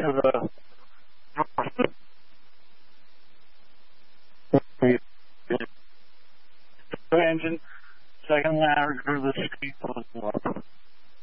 to the engine, second ladder to the street goes up.